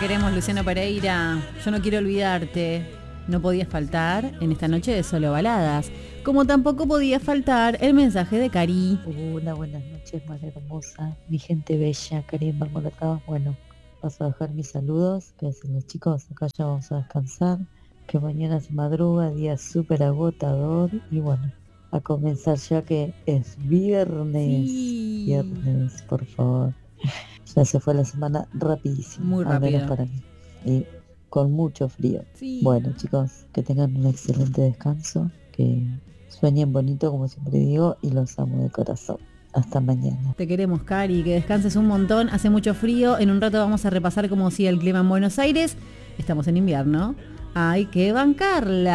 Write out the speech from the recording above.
queremos, Luciano Pereira. Yo no quiero olvidarte. No podías faltar en esta noche de Solo Baladas. Como tampoco podía faltar el mensaje de Cari. Hola, buenas noches, madre hermosa, mi gente bella, Cari en Marmoletada. Bueno, paso a dejar mis saludos, que dicen los chicos, acá ya vamos a descansar, que mañana se madruga, día súper agotador, y bueno, a comenzar ya que es viernes, Sí. viernes, por favor. Ya se fue la semana rapidísimo, Muy al menos rápido. para mí, y con mucho frío. Sí. Bueno, chicos, que tengan un excelente descanso, que sueñen bonito, como siempre digo, y los amo de corazón. Hasta mañana. Te queremos, Cari, que descanses un montón. Hace mucho frío. En un rato vamos a repasar cómo sigue el clima en Buenos Aires. Estamos en invierno. Hay que bancarla.